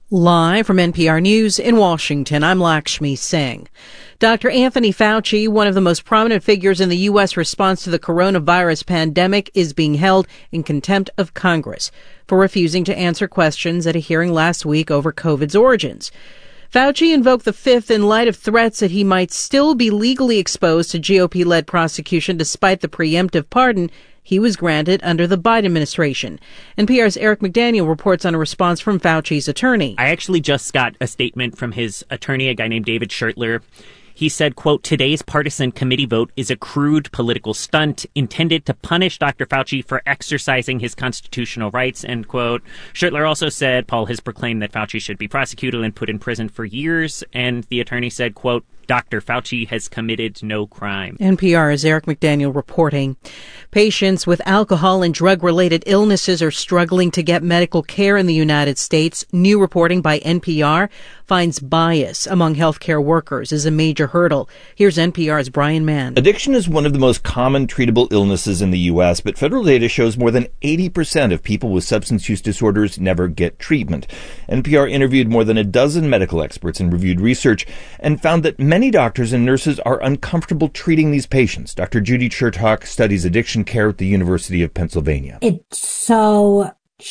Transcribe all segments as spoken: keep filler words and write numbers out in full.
Live from N P R News in Washington, I'm Lakshmi Singh. Doctor Anthony Fauci, one of the most prominent figures in the U S response to the coronavirus pandemic, is being held in contempt of Congress for refusing to answer questions at a hearing last week over COVID's origins. Fauci invoked the Fifth in light of threats that he might still be legally exposed to G O P-led prosecution despite the preemptive pardon he was granted under the Biden administration. N P R's Eric McDaniel reports on a response from Fauci's attorney. I actually just got a statement from his attorney, a guy named David Schertler. He said, quote, today's partisan committee vote is a crude political stunt intended to punish Doctor Fauci for exercising his constitutional rights, end quote. Schertler also said Paul has proclaimed that Fauci should be prosecuted and put in prison for years. And the attorney said, quote, Doctor Fauci has committed no crime. N P R's Eric McDaniel reporting. Patients with alcohol and drug-related illnesses are struggling to get medical care in the United States. New reporting by N P R finds bias among healthcare workers is a major hurdle. Here's N P R's Brian Mann. Addiction is one of the most common treatable illnesses in the U S, but federal data shows more than eighty percent of people with substance use disorders never get treatment. N P R interviewed more than a dozen medical experts and reviewed research and found that many doctors and nurses are uncomfortable treating these patients. Doctor Judy Chertok studies addiction care at the University of Pennsylvania. It's so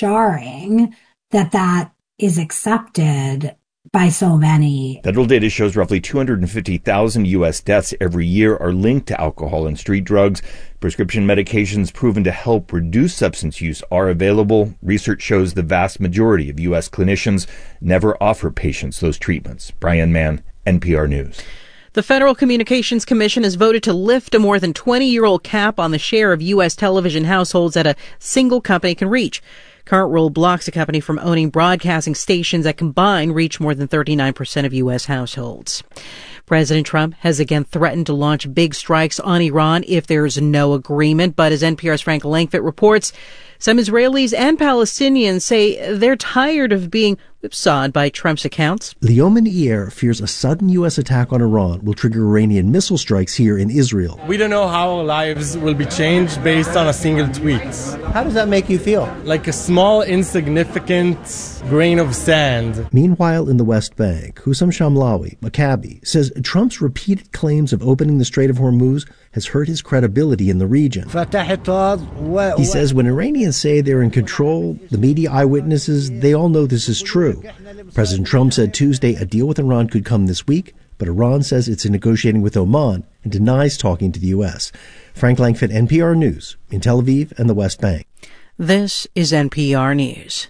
jarring that that is accepted by so many. Federal data shows roughly two hundred fifty thousand U S deaths every year are linked to alcohol and street drugs. Prescription medications proven to help reduce substance use are available. Research shows the vast majority of U S clinicians never offer patients those treatments. Brian Mann, N P R News. The Federal Communications Commission has voted to lift a more than twenty-year-old cap on the share of U S television households that a single company can reach. Current rule blocks a company from owning broadcasting stations that combined reach more than thirty-nine percent of U S households. President Trump has again threatened to launch big strikes on Iran if there's no agreement. But as N P R's Frank Langfitt reports, some Israelis and Palestinians say they're tired of being whipsawed by Trump's accounts. Leoman Iyer fears a sudden U S attack on Iran will trigger Iranian missile strikes here in Israel. We don't know how our lives will be changed based on a single tweet. How does that make you feel? Like a small, insignificant grain of sand. Meanwhile, in the West Bank, Hussam Shamlawi, a cabbie, says Trump's repeated claims of opening the Strait of Hormuz has hurt his credibility in the region. He says when Iranians say they're in control, the media eyewitnesses, they all know this is true. President Trump said Tuesday a deal with Iran could come this week, but Iran says it's negotiating with Oman and denies talking to the U S. Frank Langfitt, N P R News, in Tel Aviv and the West Bank. This is N P R News.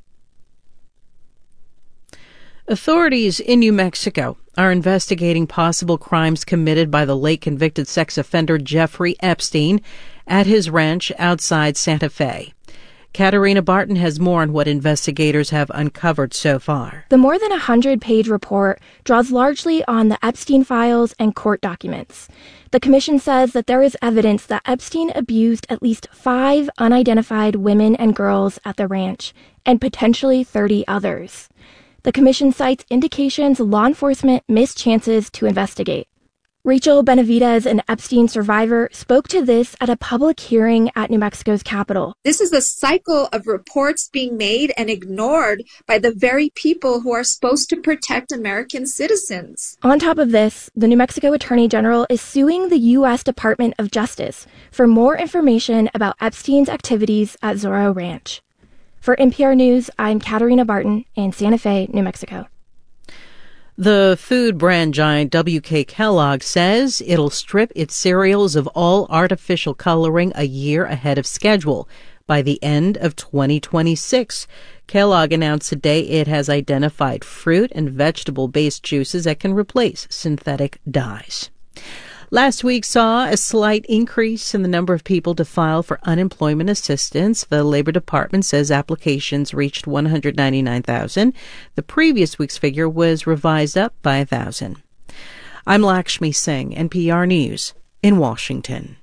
Authorities in New Mexico are investigating possible crimes committed by the late convicted sex offender Jeffrey Epstein at his ranch outside Santa Fe. Katarina Barton has more on what investigators have uncovered so far. The more than one hundred page report draws largely on the Epstein files and court documents. The commission says that there is evidence that Epstein abused at least five unidentified women and girls at the ranch, and potentially thirty others. The commission cites indications law enforcement missed chances to investigate. Rachel Benavidez, an Epstein survivor, spoke to this at a public hearing at New Mexico's Capitol. This is a cycle of reports being made and ignored by the very people who are supposed to protect American citizens. On top of this, the New Mexico Attorney General is suing the U S Department of Justice for more information about Epstein's activities at Zorro Ranch. For N P R News, I'm Katarina Barton in Santa Fe, New Mexico. The food brand giant W K Kellogg says it'll strip its cereals of all artificial coloring a year ahead of schedule by the end of twenty twenty-six. Kellogg announced today it has identified fruit and vegetable-based juices that can replace synthetic dyes. Last week saw a slight increase in the number of people to file for unemployment assistance. The Labor Department says applications reached one hundred ninety-nine thousand. The previous week's figure was revised up by one thousand. I'm Lakshmi Singh, N P R News in Washington.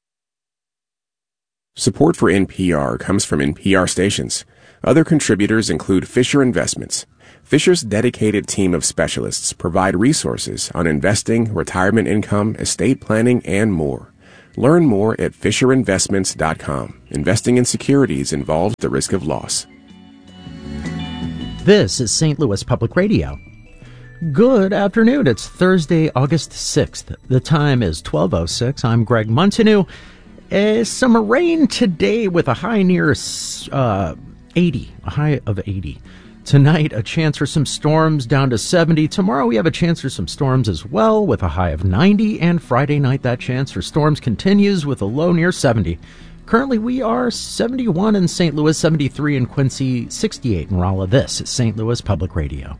Support for N P R comes from N P R stations. Other contributors include Fisher Investments. Fisher's dedicated team of specialists provide resources on investing, retirement income, estate planning, and more. Learn more at fisher investments dot com. Investing in securities involves the risk of loss. This is Saint Louis Public Radio. Good afternoon. It's Thursday, August sixth. The time is twelve oh six. I'm Greg Montanew. Uh, some rain today with a high near uh, eighty, a high of eighty. Tonight, a chance for some storms down to seventy. Tomorrow, we have a chance for some storms as well with a high of ninety. And Friday night, that chance for storms continues with a low near seventy. Currently, we are seventy-one in Saint Louis, seventy-three in Quincy, sixty-eight in Rolla. This is Saint Louis Public Radio.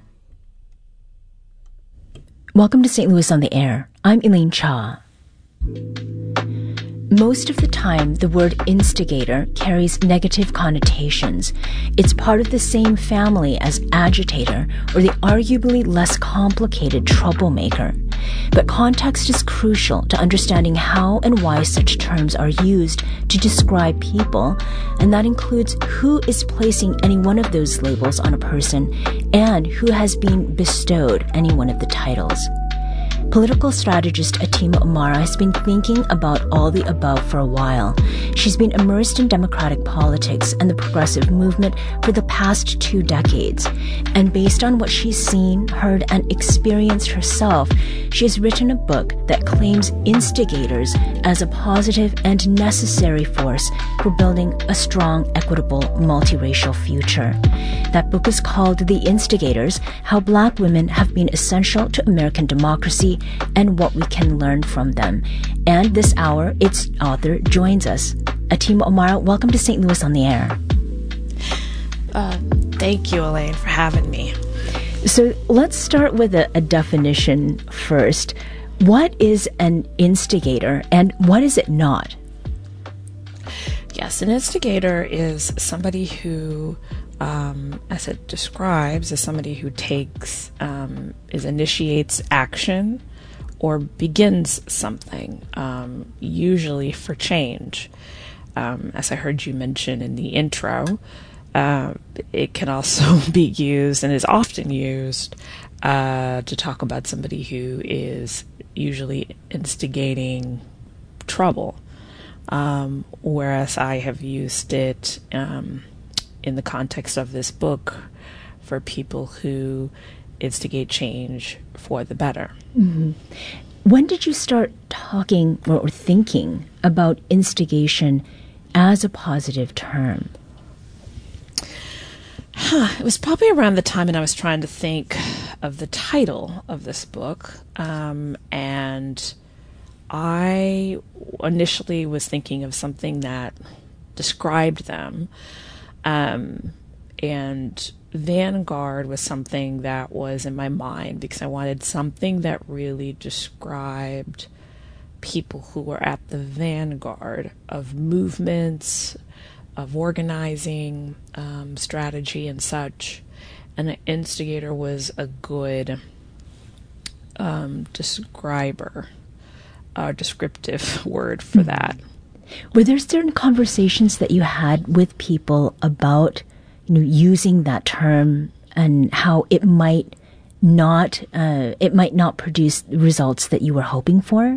Welcome to Saint Louis on the Air. I'm Elaine Cha. Most of the time, the word instigator carries negative connotations. It's part of the same family as agitator or the arguably less complicated troublemaker. But context is crucial to understanding how and why such terms are used to describe people, and that includes who is placing any one of those labels on a person and who has been bestowed any one of the titles. Political strategist Atima Omara has been thinking about all the above for a while. She's been immersed in democratic politics and the progressive movement for the past two decades. And based on what she's seen, heard, and experienced herself, she has written a book that claims instigators as a positive and necessary force for building a strong, equitable, multiracial future. That book is called The Instigators: How Black Women Have Been Essential to American Democracy and What We Can Learn from Them. And this hour, its author joins us. Atima Omara, welcome to Saint Louis on the Air. Uh, thank you, Elaine, for having me. So let's start with a, a definition first. What is an instigator and what is it not? Yes, an instigator is somebody who, um, as it describes, is somebody who takes, um, is initiates action or begins something, um, usually for change. Um, as I heard you mention in the intro, uh, it can also be used and is often used uh, to talk about somebody who is usually instigating trouble. Um, whereas I have used it um, in the context of this book for people who instigate change for the better. Mm-hmm. When did you start talking or, or thinking about instigation as a positive term? Huh, it was probably around the time when I was trying to think of the title of this book, um, and I initially was thinking of something that described them, um, and vanguard was something that was in my mind because I wanted something that really described people who were at the vanguard of movements, of organizing, um, strategy, and such. And an instigator was a good um, describer. A descriptive word for that. Were there certain conversations that you had with people about, you know, using that term and how it might not, uh, it might not produce results that you were hoping for?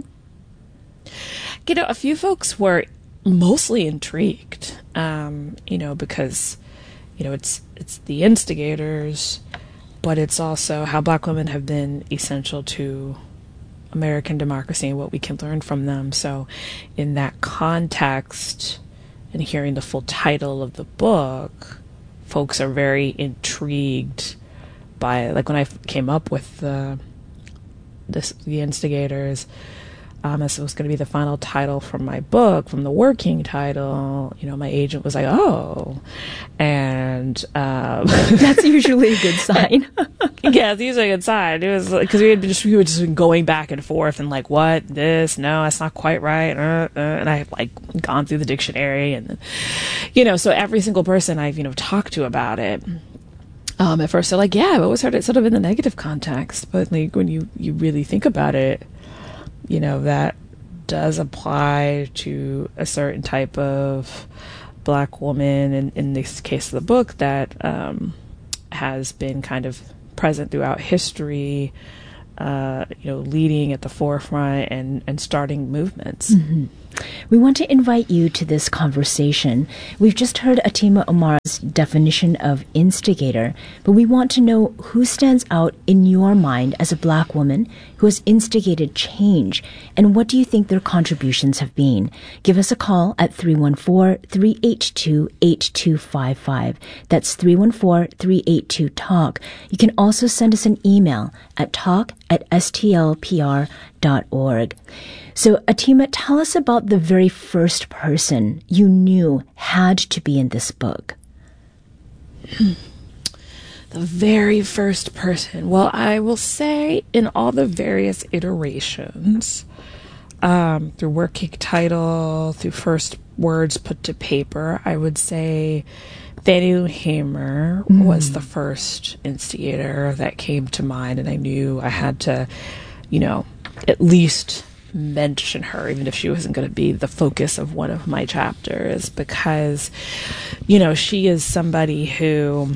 You know, a few folks were mostly intrigued, um, you know, because, you know, it's it's the instigators, but it's also how Black women have been essential to American democracy and what we can learn from them. So in that context, and hearing the full title of the book, folks are very intrigued by, like when I came up with the, this, the instigators, um, as it was going to be the final title from my book, from the working title, you know, my agent was like, oh, and um, that's usually a good sign. Yeah, it's usually a good sign. It was because we had been just we were just been going back and forth and like, what, this, no, that's not quite right, uh, uh, and I have like gone through the dictionary and, you know, so every single person I've you know talked to about it. Um, at first they're like, yeah, I've always heard it sort of in the negative context, but like when you you really think about it, you know, that does apply to a certain type of Black woman, and in this case of the book, that um, has been kind of present throughout history, uh, you know, leading at the forefront and, and starting movements. Mm-hmm. We want to invite you to this conversation. We've just heard Atima Omar's definition of instigator, but we want to know who stands out in your mind as a Black woman who has instigated change, and what do you think their contributions have been? Give us a call at three one four, three eight two, eight two five five. That's three one four, three eight two, talk. You can also send us an email at talk at s t l p r dot org. So, Atima, tell us about the very first person you knew had to be in this book. The very first person. Well, I will say in all the various iterations, um, through working title, through first words put to paper, I would say Fannie Lou Hamer mm. was the first instigator that came to mind, and I knew I had to, you know, at least mention her, even if she wasn't going to be the focus of one of my chapters, because, you know, she is somebody who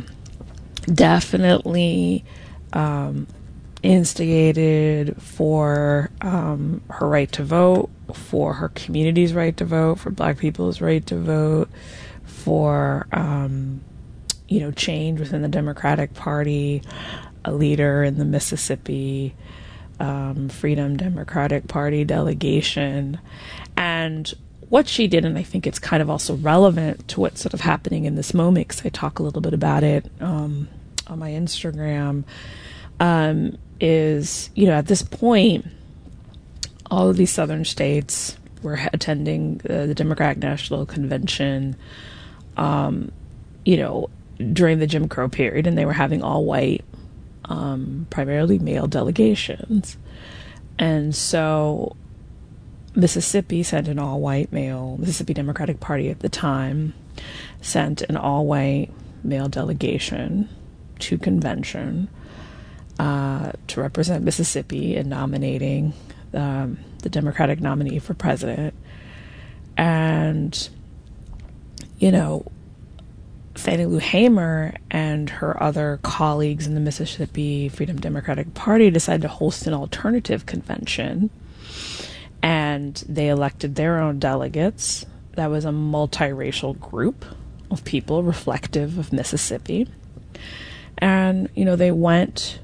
definitely um, instigated for um, her right to vote, for her community's right to vote, for Black people's right to vote, for, um, you know, change within the Democratic Party, a leader in the Mississippi Um, Freedom Democratic Party delegation, and what she did, and I think it's kind of also relevant to what's sort of happening in this moment, because I talk a little bit about it um, on my Instagram, um, is, you know, at this point, all of these southern states were attending uh, the Democratic National Convention, um, you know, during the Jim Crow period, and they were having all white Um, primarily male delegations. And so Mississippi sent an all-white male, Mississippi Democratic Party at the time, sent an all-white male delegation to convention uh, to represent Mississippi in nominating um, the Democratic nominee for president. And, you know, Fannie Lou Hamer and her other colleagues in the Mississippi Freedom Democratic Party decided to host an alternative convention, and they elected their own delegates. That was a multiracial group of people reflective of Mississippi. And, you know, they went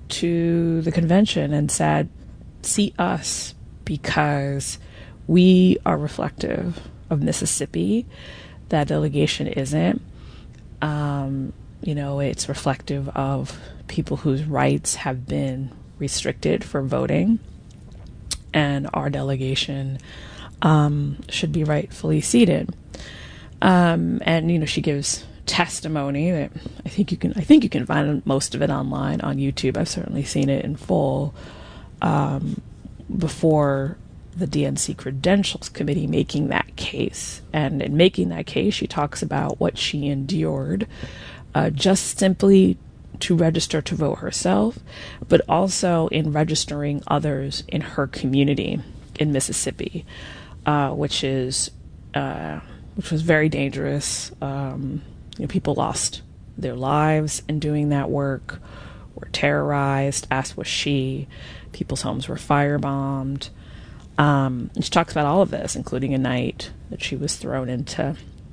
to the convention and said, see us, because we are reflective of Mississippi. That delegation isn't. Um, you know, it's reflective of people whose rights have been restricted for voting, and our delegation um, should be rightfully seated. Um, and, you know, she gives testimony that I think you can, I think you can find most of it online on YouTube. I've certainly seen it in full um, before the D N C Credentials Committee making that case. And in making that case, she talks about what she endured uh, just simply to register to vote herself, but also in registering others in her community in Mississippi, uh, which is uh, which was very dangerous. Um, you know, people lost their lives in doing that work, were terrorized, as was she. People's homes were firebombed. Um, and she talks about all of this, including a night that she was thrown into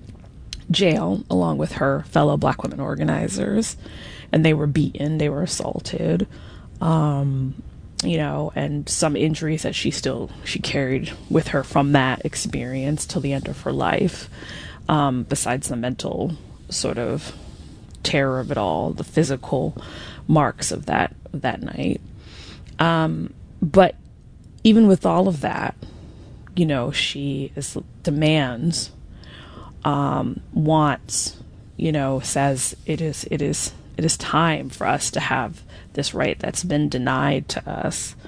jail along with her fellow Black women organizers, and they were beaten, they were assaulted, um, you know, and some injuries that she still she carried with her from that experience till the end of her life. Um, besides the mental sort of terror of it all, the physical marks of that of that night, um, but. Even with all of that, you know, she is, demands, um, wants, you know, says it is, it is, it is time for us to have this right that's been denied to us.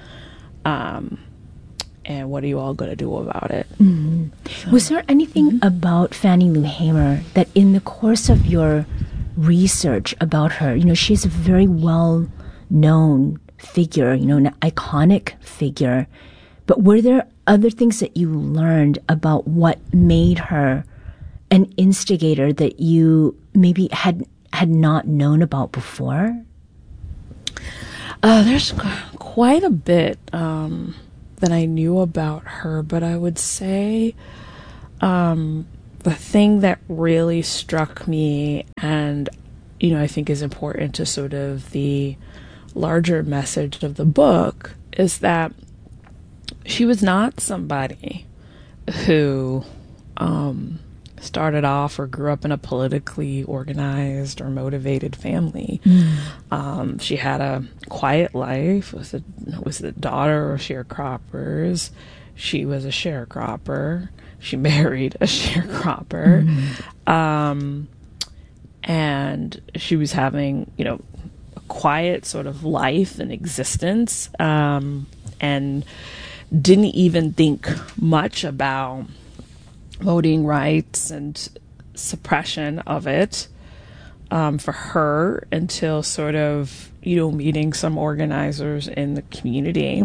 Um, and what are you all going to do about it? Mm-hmm. So, was there anything mm-hmm. about Fannie Lou Hamer that in the course of your research about her, you know, she's a very well-known figure, you know, an iconic figure. But were there other things that you learned about what made her an instigator that you maybe had had not known about before? Uh, there's quite a bit. Um, that I knew about her, but I would say um, the thing that really struck me, and, you know, I think is important to sort of the larger message of the book, is that she was not somebody who um, started off or grew up in a politically organized or motivated family. Mm. Um, she had a quiet life, was a, was the daughter of sharecroppers. She was a sharecropper. She married a sharecropper. Mm. Um, and she was having, you know, a quiet sort of life and existence, um, and didn't even think much about voting rights and suppression of it um, for her until sort of, you know, meeting some organizers in the community.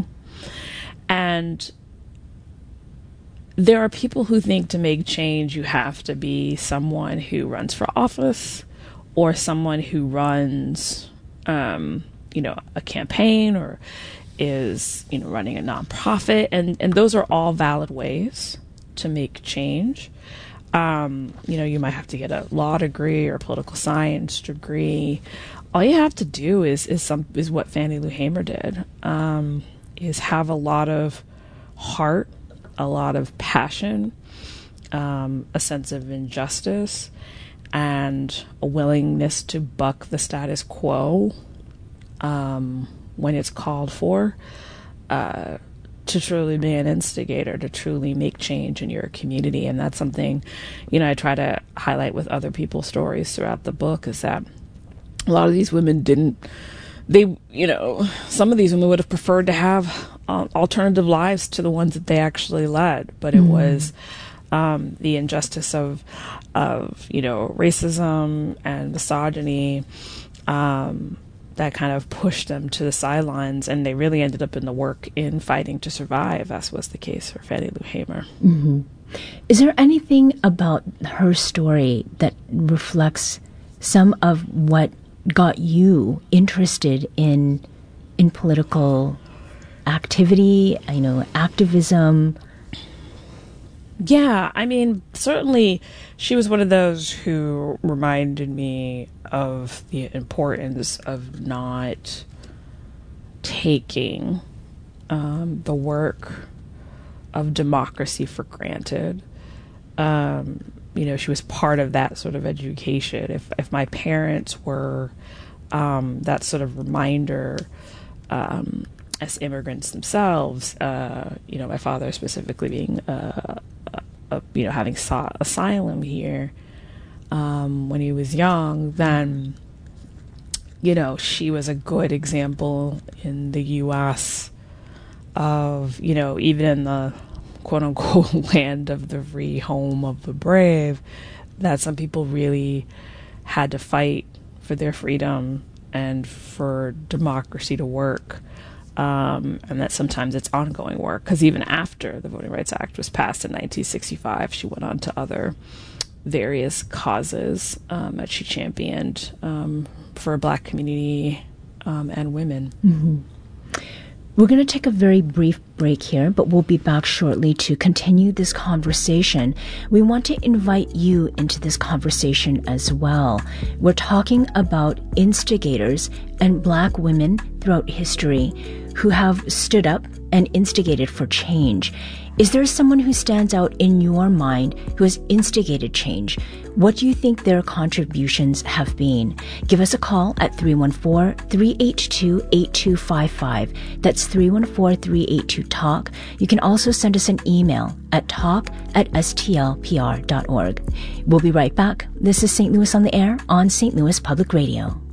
And there are people who think to make change, you have to be someone who runs for office or someone who runs, um, you know, a campaign or is, you know, running a nonprofit. And, and those are all valid ways to make change. Um, you know, you might have to get a law degree or a political science degree. All you have to do is is some is what Fannie Lou Hamer did, um, is have a lot of heart, a lot of passion, um, a sense of injustice, and a willingness to buck the status quo um, when it's called for. Uh, to truly be an instigator, to truly make change in your community. And that's something, you know, I try to highlight with other people's stories throughout the book, is that a lot of these women didn't, they, you know, some of these women would have preferred to have uh, alternative lives to the ones that they actually led. But it mm. was um, the injustice of, of, you know, racism and misogyny, um, that kind of pushed them to the sidelines, and they really ended up in the work in fighting to survive, as was the case for Fannie Lou Hamer. Mm-hmm. Is there anything about her story that reflects some of what got you interested in in political activity, you know, activism? Yeah, I mean, certainly she was one of those who reminded me of the importance of not taking um, the work of democracy for granted. Um, you know, she was part of that sort of education. If if my parents were um, that sort of reminder um, as immigrants themselves, uh, you know, my father specifically being uh, Uh, you know, having sought asylum here um, when he was young, then, you know, she was a good example in the U S of, you know, even in the quote-unquote land of the free, home of the brave, that some people really had to fight for their freedom and for democracy to work. Um, and that sometimes it's ongoing work, because even after the Voting Rights Act was passed in nineteen sixty-five, she went on to other various causes um, that she championed um, for a Black community um, and women. Mm-hmm. We're going to take a very brief break here, but we'll be back shortly to continue this conversation. We want to invite you into this conversation as well. We're talking about instigators and Black women throughout history who have stood up and instigated for change. Is there someone who stands out in your mind who has instigated change? What do you think their contributions have been? Give us a call at three one four, three eight two, eight two five five. That's three one four, three eight two, talk. You can also send us an email at talk at s t l p r dot org. We'll be right back. This is Saint Louis on the Air on Saint Louis Public Radio.